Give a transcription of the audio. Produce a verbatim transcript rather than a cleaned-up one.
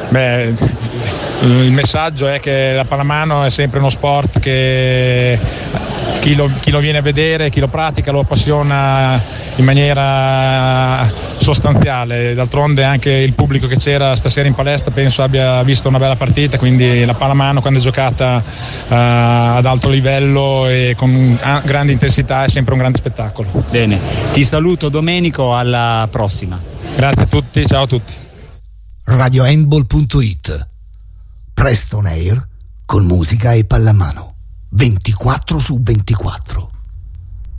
Beh, il messaggio è che la pallamano è sempre uno sport che chi lo, chi lo viene a vedere, chi lo pratica lo appassiona in maniera sostanziale. D'altronde anche il pubblico che c'era stasera in palestra penso abbia visto una bella partita, quindi la pallamano quando è giocata uh, ad alto livello e con grande intensità è sempre un grande spettacolo. Bene, ti saluto Domenico, alla prossima. Grazie a tutti, ciao a tutti. radio handball punto it. Presto on air con musica e pallamano ventiquattro su ventiquattro.